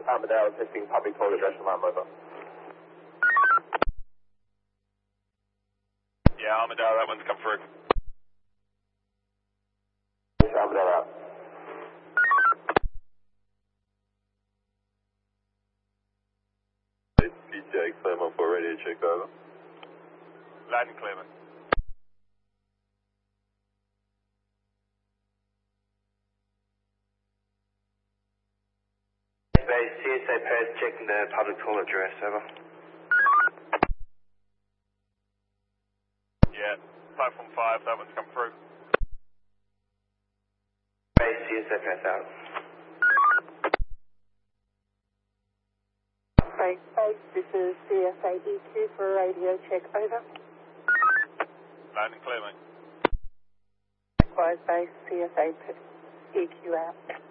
Armadale testing public toilet address alarm over. Yeah, Armadale, that one's come through. Armadale out. PTX Clermont for radio check over. Loud and clear, mate. Base CSA Perth checking the public toilet address over. Yeah, platform 5, that one's come through. Base CSA Perth out. Base, this is CSA EQ for a radio check over. Loud and clear, mate. Likewise, base CSA EQ out.